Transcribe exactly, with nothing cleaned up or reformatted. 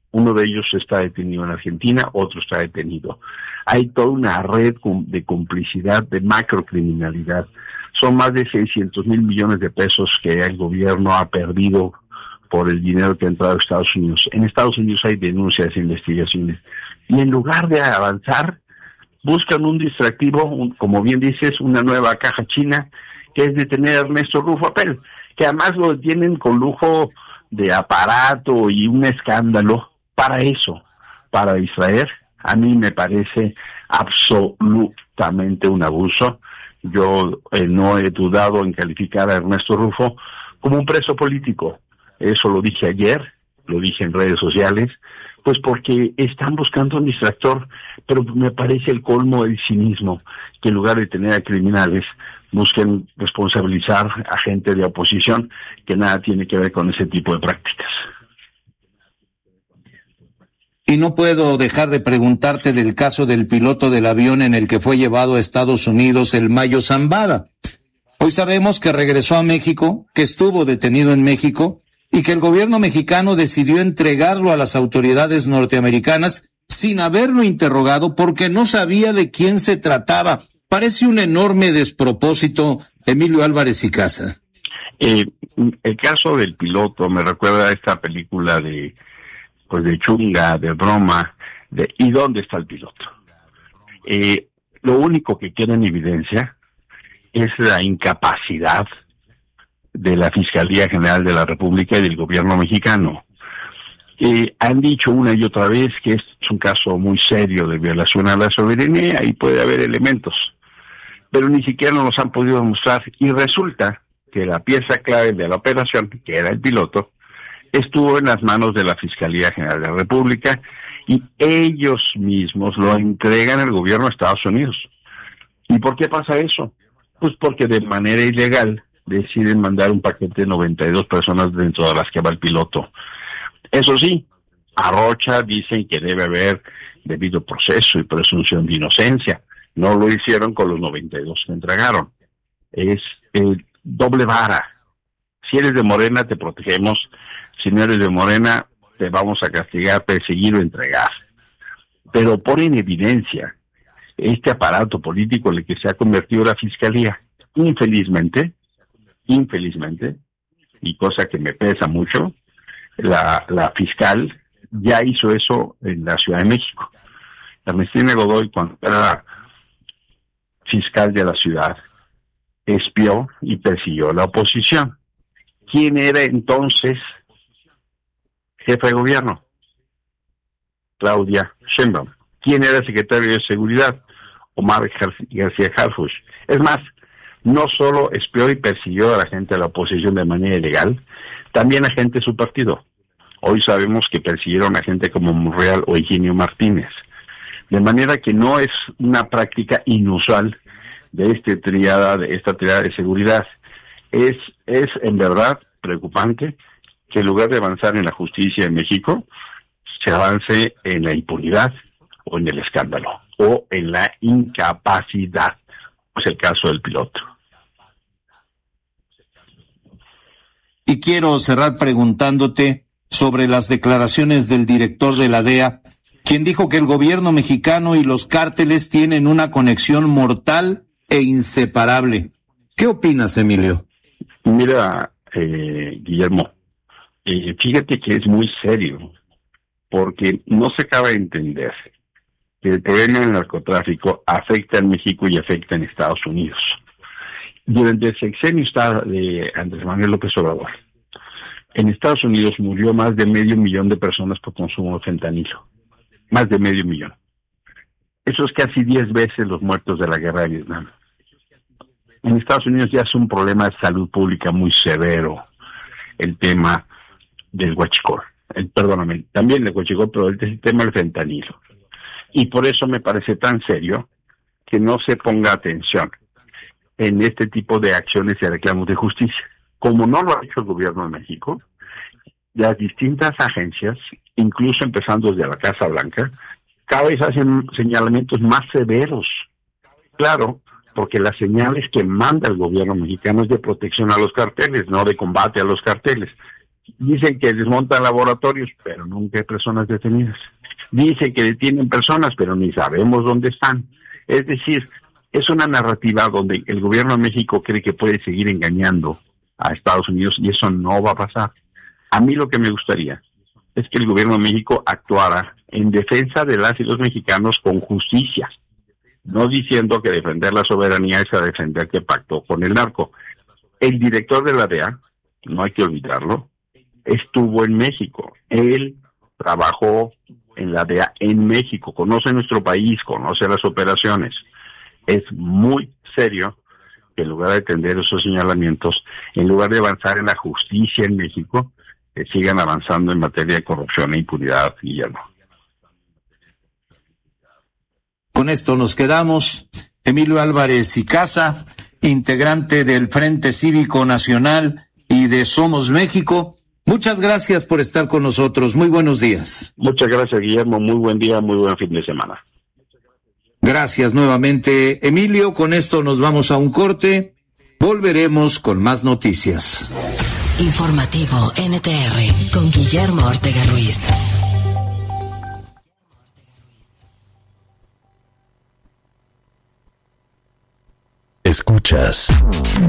Uno de ellos está detenido en Argentina, otro está detenido. Hay toda una red de complicidad, de macrocriminalidad. Son más de seiscientos mil millones de pesos que el gobierno ha perdido por el dinero que ha entrado a Estados Unidos. En Estados Unidos hay denuncias e investigaciones. Y en lugar de avanzar, buscan un distractivo, un, como bien dices, una nueva caja china, que es detener a Ernesto Rufo Apel, que además lo detienen con lujo de aparato y un escándalo. Para eso, para distraer, a mí me parece absolutamente un abuso. Yo eh, no he dudado en calificar a Ernesto Rufo como un preso político. Eso lo dije ayer, lo dije en redes sociales, pues porque están buscando un distractor, pero me parece el colmo del cinismo, que en lugar de tener a criminales, busquen responsabilizar a gente de oposición que nada tiene que ver con ese tipo de prácticas. Y no puedo dejar de preguntarte del caso del piloto del avión en el que fue llevado a Estados Unidos, el Mayo Zambada. Hoy sabemos que regresó a México, que estuvo detenido en México y que el gobierno mexicano decidió entregarlo a las autoridades norteamericanas sin haberlo interrogado porque no sabía de quién se trataba. Parece un enorme despropósito, Emilio Álvarez y Casa. Eh, el caso del piloto me recuerda a esta película de pues de chunga, de broma, de ¿y dónde está el piloto? Eh, lo único que queda en evidencia es la incapacidad de la Fiscalía General de la República y del gobierno mexicano. Eh, han dicho una y otra vez que este es un caso muy serio de violación a la soberanía y puede haber elementos, pero ni siquiera nos han podido demostrar, y resulta que la pieza clave de la operación, que era el piloto, estuvo en las manos de la Fiscalía General de la República y ellos mismos lo entregan al gobierno de Estados Unidos. ¿Y por qué pasa eso? Pues porque de manera ilegal deciden mandar un paquete de noventa y dos personas dentro de las que va el piloto. Eso sí, a Rocha dicen que debe haber debido proceso y presunción de inocencia. No lo hicieron con los noventa y dos que entregaron. Es eh, doble vara. Si eres de Morena, te protegemos. Si no eres de Morena, te vamos a castigar, perseguir o entregar. Pero pone en evidencia este aparato político en el que se ha convertido la Fiscalía. Infelizmente, infelizmente, y cosa que me pesa mucho, la, la fiscal ya hizo eso en la Ciudad de México. Ernestina Godoy, cuando era fiscal de la ciudad, espió y persiguió a la oposición. ¿Quién era entonces jefe de gobierno? Claudia Sheinbaum. ¿Quién era secretario de Seguridad? Omar García Harfuch. Es más, no solo espió y persiguió a la gente de la oposición de manera ilegal, también a gente de su partido. Hoy sabemos que persiguieron a gente como Monreal o Higinio Martínez. De manera que no es una práctica inusual de este triada, de esta triada de seguridad. Es, es en verdad preocupante que en lugar de avanzar en la justicia en México, se avance en la impunidad o en el escándalo o en la incapacidad. Es el caso del piloto. Y quiero cerrar preguntándote sobre las declaraciones del director de la D E A, quien dijo que el gobierno mexicano y los cárteles tienen una conexión mortal e inseparable. ¿Qué opinas, Emilio? Mira, eh, Guillermo, eh, fíjate que es muy serio, porque no se acaba de entender que el problema del narcotráfico afecta en México y afecta en Estados Unidos. Durante el sexenio de Andrés Manuel López Obrador, en Estados Unidos murió más de medio millón de personas por consumo de fentanilo. Más de medio millón. Eso es casi diez veces los muertos de la guerra de Vietnam. En Estados Unidos ya es un problema de salud pública muy severo el tema del huachicol. El, perdóname, también el huachicol, pero el tema del fentanilo. Y por eso me parece tan serio que no se ponga atención en este tipo de acciones y reclamos de justicia. Como no lo ha hecho el gobierno de México, las distintas agencias, incluso empezando desde la Casa Blanca, cada vez hacen señalamientos más severos. Claro, porque las señales que manda el gobierno mexicano es de protección a los carteles, no de combate a los carteles. Dicen que desmontan laboratorios, pero nunca hay personas detenidas. Dicen que detienen personas, pero ni sabemos dónde están. Es decir, es una narrativa donde el gobierno de México cree que puede seguir engañando a Estados Unidos y eso no va a pasar. A mí lo que me gustaría es que el gobierno de México actuara en defensa de las y los mexicanos con justicia, no diciendo que defender la soberanía es a defender que pactó con el narco. El director de la D E A, no hay que olvidarlo, estuvo en México. Él trabajó en la D E A en México, conoce nuestro país, conoce las operaciones. Es muy serio que en lugar de atender esos señalamientos, en lugar de avanzar en la justicia en México, que sigan avanzando en materia de corrupción e impunidad, Guillermo. Con esto nos quedamos. Emilio Álvarez y Casa, integrante del Frente Cívico Nacional y de Somos México. Muchas gracias por estar con nosotros. Muy buenos días. Muchas gracias, Guillermo. Muy buen día, muy buen fin de semana. Gracias nuevamente, Emilio. Con esto nos vamos a un corte. Volveremos con más noticias. Informativo N T R con Guillermo Ortega Ruiz. Escuchas